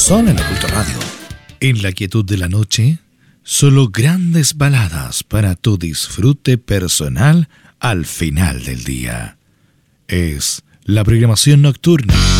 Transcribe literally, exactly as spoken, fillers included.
Solo en la Cultura Radio. En la quietud de la noche, solo grandes baladas para tu disfrute personal al final del día. Es la programación nocturna